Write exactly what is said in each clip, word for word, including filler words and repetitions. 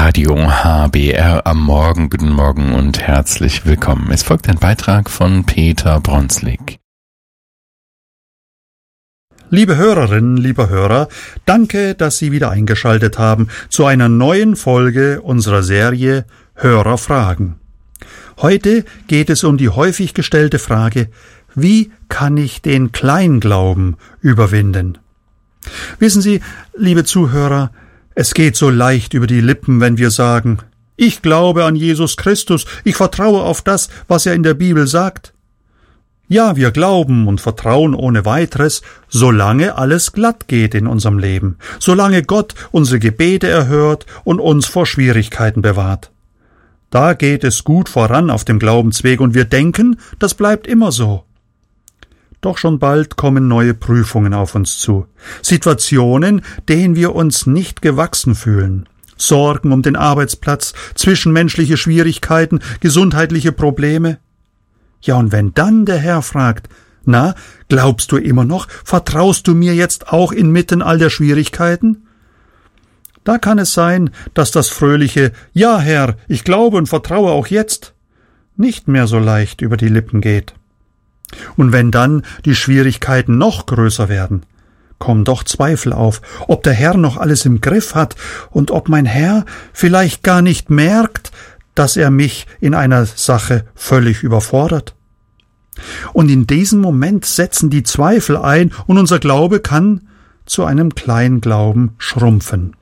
Radio H B R am Morgen. Guten Morgen und herzlich willkommen. Es folgt ein Beitrag von Peter Bronslik. Liebe Hörerinnen, lieber Hörer, danke, dass Sie wieder eingeschaltet haben zu einer neuen Folge unserer Serie Hörerfragen. Heute geht es um die häufig gestellte Frage: Wie kann ich den Kleinglauben überwinden? Wissen Sie, liebe Zuhörer, es geht so leicht über die Lippen, wenn wir sagen: Ich glaube an Jesus Christus, ich vertraue auf das, was er in der Bibel sagt. Ja, wir glauben und vertrauen ohne weiteres, solange alles glatt geht in unserem Leben, solange Gott unsere Gebete erhört und uns vor Schwierigkeiten bewahrt. Da geht es gut voran auf dem Glaubensweg und wir denken, das bleibt immer so. Doch schon bald kommen neue Prüfungen auf uns zu, Situationen, denen wir uns nicht gewachsen fühlen. Sorgen um den Arbeitsplatz, zwischenmenschliche Schwierigkeiten, gesundheitliche Probleme. Ja, und wenn dann der Herr fragt: Na, glaubst du immer noch, vertraust du mir jetzt auch inmitten all der Schwierigkeiten? Da kann es sein, dass das fröhliche »Ja, Herr, ich glaube und vertraue auch jetzt« nicht mehr so leicht über die Lippen geht. Und wenn dann die Schwierigkeiten noch größer werden, kommen doch Zweifel auf, ob der Herr noch alles im Griff hat und ob mein Herr vielleicht gar nicht merkt, dass er mich in einer Sache völlig überfordert. Und in diesem Moment setzen die Zweifel ein und unser Glaube kann zu einem Kleinglauben schrumpfen.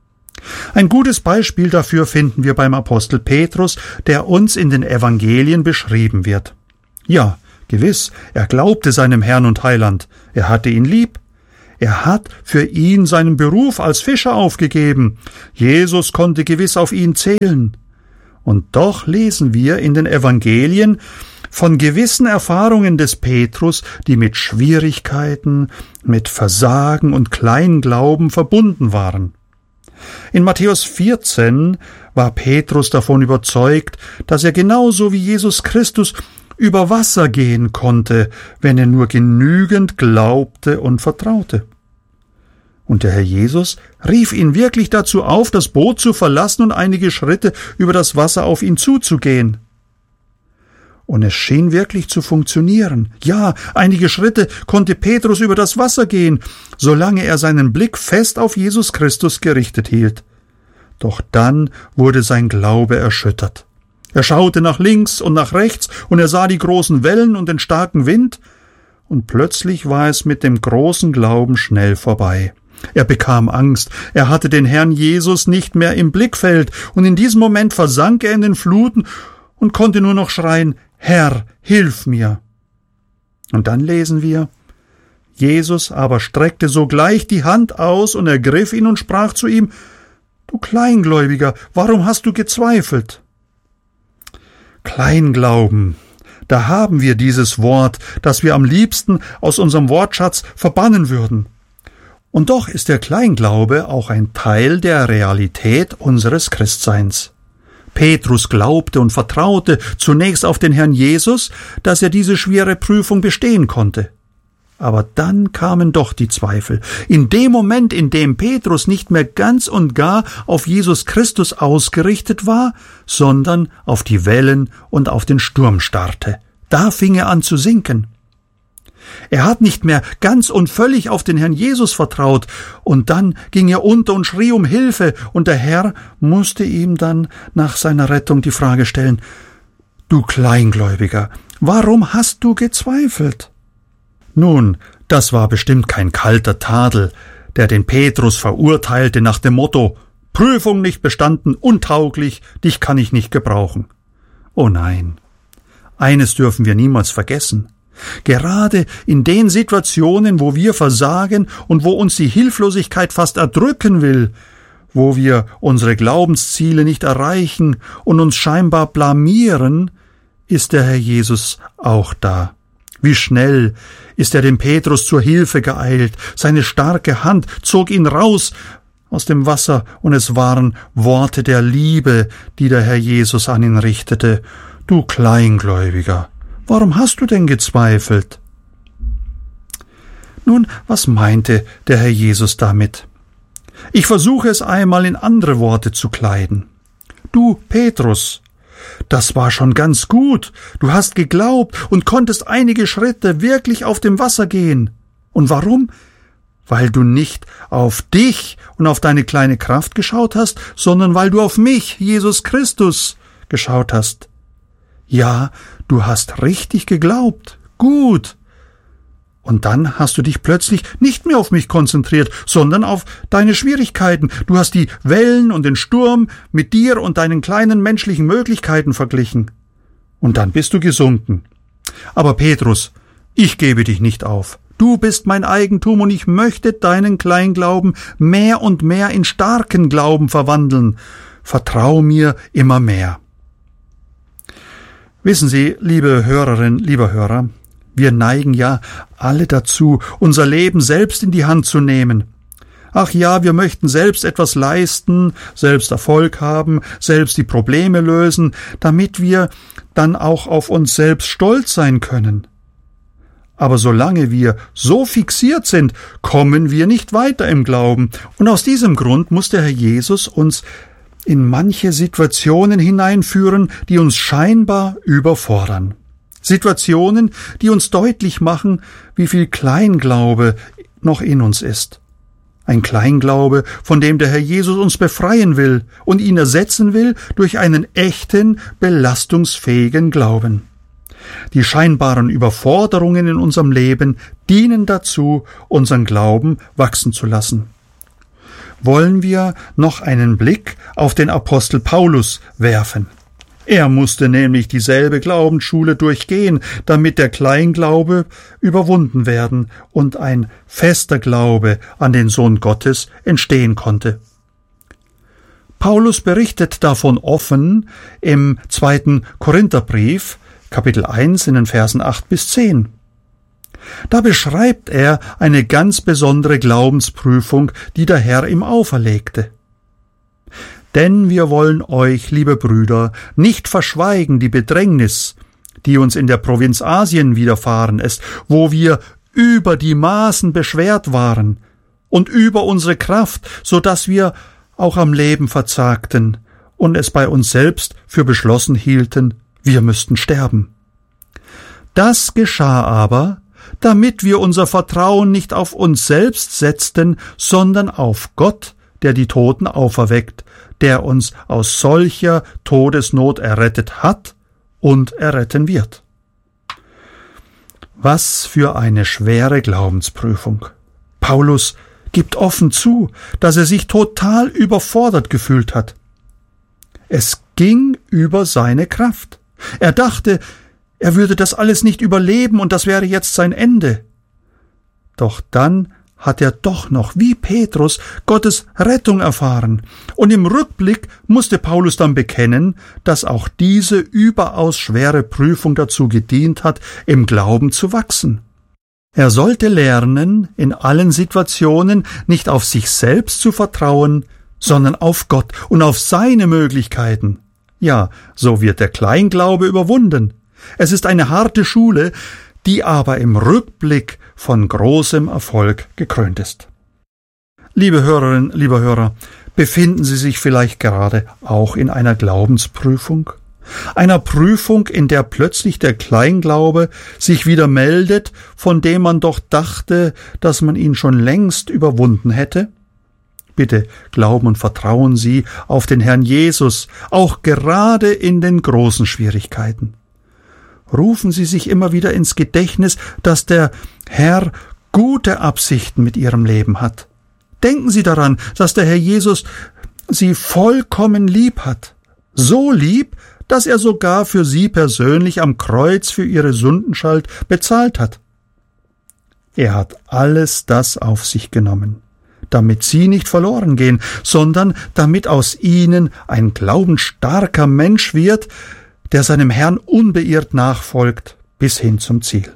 Ein gutes Beispiel dafür finden wir beim Apostel Petrus, der uns in den Evangelien beschrieben wird. Ja, gewiss, er glaubte seinem Herrn und Heiland, er hatte ihn lieb. Er hat für ihn seinen Beruf als Fischer aufgegeben. Jesus konnte gewiss auf ihn zählen. Und doch lesen wir in den Evangelien von gewissen Erfahrungen des Petrus, die mit Schwierigkeiten, mit Versagen und Kleinglauben verbunden waren. In Matthäus vierzehn war Petrus davon überzeugt, dass er genauso wie Jesus Christus über Wasser gehen konnte, wenn er nur genügend glaubte und vertraute. Und der Herr Jesus rief ihn wirklich dazu auf, das Boot zu verlassen und einige Schritte über das Wasser auf ihn zuzugehen. Und es schien wirklich zu funktionieren. Ja, einige Schritte konnte Petrus über das Wasser gehen, solange er seinen Blick fest auf Jesus Christus gerichtet hielt. Doch dann wurde sein Glaube erschüttert. Er schaute nach links und nach rechts und er sah die großen Wellen und den starken Wind, und plötzlich war es mit dem großen Glauben schnell vorbei. Er bekam Angst, er hatte den Herrn Jesus nicht mehr im Blickfeld, und in diesem Moment versank er in den Fluten und konnte nur noch schreien: Herr, hilf mir! Und dann lesen wir: Jesus aber streckte sogleich die Hand aus und ergriff ihn und sprach zu ihm: Du Kleingläubiger, warum hast du gezweifelt? Kleinglauben, da haben wir dieses Wort, das wir am liebsten aus unserem Wortschatz verbannen würden. Und doch ist der Kleinglaube auch ein Teil der Realität unseres Christseins. Petrus glaubte und vertraute zunächst auf den Herrn Jesus, dass er diese schwere Prüfung bestehen konnte. Aber dann kamen doch die Zweifel. In dem Moment, in dem Petrus nicht mehr ganz und gar auf Jesus Christus ausgerichtet war, sondern auf die Wellen und auf den Sturm starrte, da fing er an zu sinken. Er hat nicht mehr ganz und völlig auf den Herrn Jesus vertraut, und dann ging er unter und schrie um Hilfe, und der Herr musste ihm dann nach seiner Rettung die Frage stellen: Du Kleingläubiger, warum hast du gezweifelt? Nun, das war bestimmt kein kalter Tadel, der den Petrus verurteilte nach dem Motto: Prüfung nicht bestanden, untauglich, dich kann ich nicht gebrauchen. Oh nein, eines dürfen wir niemals vergessen: Gerade in den Situationen, wo wir versagen und wo uns die Hilflosigkeit fast erdrücken will, wo wir unsere Glaubensziele nicht erreichen und uns scheinbar blamieren, ist der Herr Jesus auch da. Wie schnell ist er dem Petrus zur Hilfe geeilt, seine starke Hand zog ihn raus aus dem Wasser, und es waren Worte der Liebe, die der Herr Jesus an ihn richtete: Du Kleingläubiger, warum hast du denn gezweifelt? Nun, was meinte der Herr Jesus damit? Ich versuche es einmal in andere Worte zu kleiden. Du, Petrus, das war schon ganz gut. Du hast geglaubt und konntest einige Schritte wirklich auf dem Wasser gehen. Und warum? Weil du nicht auf dich und auf deine kleine Kraft geschaut hast, sondern weil du auf mich, Jesus Christus, geschaut hast. Ja, du hast richtig geglaubt. Gut. Und dann hast du dich plötzlich nicht mehr auf mich konzentriert, sondern auf deine Schwierigkeiten. Du hast die Wellen und den Sturm mit dir und deinen kleinen menschlichen Möglichkeiten verglichen. Und dann bist du gesunken. Aber Petrus, ich gebe dich nicht auf. Du bist mein Eigentum und ich möchte deinen Kleinglauben mehr und mehr in starken Glauben verwandeln. Vertrau mir immer mehr. Wissen Sie, liebe Hörerin, lieber Hörer, wir neigen ja alle dazu, unser Leben selbst in die Hand zu nehmen. Ach ja, wir möchten selbst etwas leisten, selbst Erfolg haben, selbst die Probleme lösen, damit wir dann auch auf uns selbst stolz sein können. Aber solange wir so fixiert sind, kommen wir nicht weiter im Glauben. Und aus diesem Grund muss der Herr Jesus uns in manche Situationen hineinführen, die uns scheinbar überfordern. Situationen, die uns deutlich machen, wie viel Kleinglaube noch in uns ist. Ein Kleinglaube, von dem der Herr Jesus uns befreien will und ihn ersetzen will durch einen echten, belastungsfähigen Glauben. Die scheinbaren Überforderungen in unserem Leben dienen dazu, unseren Glauben wachsen zu lassen. Wollen wir noch einen Blick auf den Apostel Paulus werfen. Er musste nämlich dieselbe Glaubensschule durchgehen, damit der Kleinglaube überwunden werden und ein fester Glaube an den Sohn Gottes entstehen konnte. Paulus berichtet davon offen im zweiten Korintherbrief, Kapitel eins, in den Versen acht bis zehn. Da beschreibt er eine ganz besondere Glaubensprüfung, die der Herr ihm auferlegte. Denn wir wollen euch, liebe Brüder, nicht verschweigen die Bedrängnis, die uns in der Provinz Asien widerfahren ist, wo wir über die Maßen beschwert waren und über unsere Kraft, so dass wir auch am Leben verzagten und es bei uns selbst für beschlossen hielten, wir müssten sterben. Das geschah aber, damit wir unser Vertrauen nicht auf uns selbst setzten, sondern auf Gott, der die Toten auferweckt, der uns aus solcher Todesnot errettet hat und erretten wird. Was für eine schwere Glaubensprüfung. Paulus gibt offen zu, dass er sich total überfordert gefühlt hat. Es ging über seine Kraft. Er dachte, er würde das alles nicht überleben und das wäre jetzt sein Ende. Doch dann hat er doch noch, wie Petrus, Gottes Rettung erfahren. Und im Rückblick musste Paulus dann bekennen, dass auch diese überaus schwere Prüfung dazu gedient hat, im Glauben zu wachsen. Er sollte lernen, in allen Situationen nicht auf sich selbst zu vertrauen, sondern auf Gott und auf seine Möglichkeiten. Ja, so wird der Kleinglaube überwunden. Es ist eine harte Schule, die aber im Rückblick von großem Erfolg gekrönt ist. Liebe Hörerinnen, lieber Hörer, befinden Sie sich vielleicht gerade auch in einer Glaubensprüfung? Einer Prüfung, in der plötzlich der Kleinglaube sich wieder meldet, von dem man doch dachte, dass man ihn schon längst überwunden hätte? Bitte glauben und vertrauen Sie auf den Herrn Jesus, auch gerade in den großen Schwierigkeiten. Rufen Sie sich immer wieder ins Gedächtnis, dass der Herr gute Absichten mit Ihrem Leben hat. Denken Sie daran, dass der Herr Jesus Sie vollkommen lieb hat. So lieb, dass er sogar für Sie persönlich am Kreuz für Ihre Sündenschuld bezahlt hat. Er hat alles das auf sich genommen, damit Sie nicht verloren gehen, sondern damit aus Ihnen ein glaubensstarker Mensch wird, der seinem Herrn unbeirrt nachfolgt bis hin zum Ziel.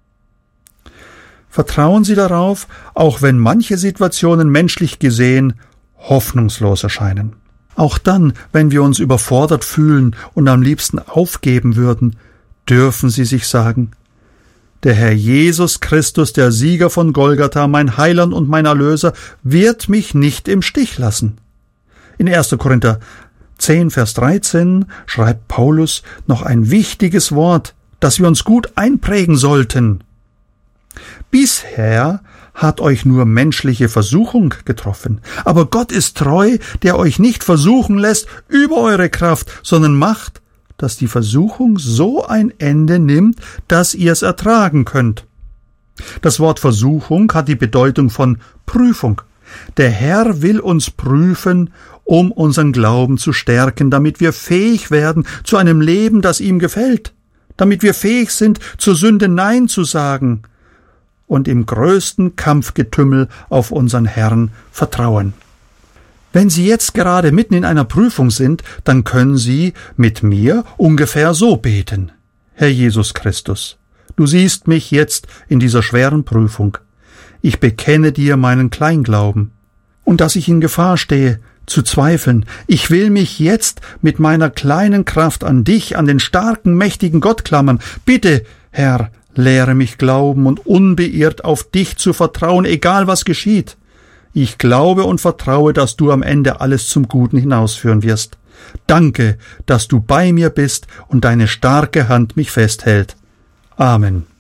Vertrauen Sie darauf, auch wenn manche Situationen menschlich gesehen hoffnungslos erscheinen. Auch dann, wenn wir uns überfordert fühlen und am liebsten aufgeben würden, dürfen Sie sich sagen: Der Herr Jesus Christus, der Sieger von Golgatha, mein Heiland und mein Erlöser, wird mich nicht im Stich lassen. In erster Korinther zehn, Vers dreizehn schreibt Paulus noch ein wichtiges Wort, das wir uns gut einprägen sollten. Bisher hat euch nur menschliche Versuchung getroffen, aber Gott ist treu, der euch nicht versuchen lässt über eure Kraft, sondern macht, dass die Versuchung so ein Ende nimmt, dass ihr es ertragen könnt. Das Wort Versuchung hat die Bedeutung von Prüfung. Der Herr will uns prüfen, um unseren Glauben zu stärken, damit wir fähig werden zu einem Leben, das ihm gefällt, damit wir fähig sind, zur Sünde Nein zu sagen und im größten Kampfgetümmel auf unseren Herrn vertrauen. Wenn Sie jetzt gerade mitten in einer Prüfung sind, dann können Sie mit mir ungefähr so beten. Herr Jesus Christus, du siehst mich jetzt in dieser schweren Prüfung. Ich bekenne dir meinen Kleinglauben und dass ich in Gefahr stehe, zu zweifeln. Ich will mich jetzt mit meiner kleinen Kraft an dich, an den starken, mächtigen Gott klammern. Bitte, Herr, lehre mich glauben und unbeirrt auf dich zu vertrauen, egal was geschieht. Ich glaube und vertraue, dass du am Ende alles zum Guten hinausführen wirst. Danke, dass du bei mir bist und deine starke Hand mich festhält. Amen.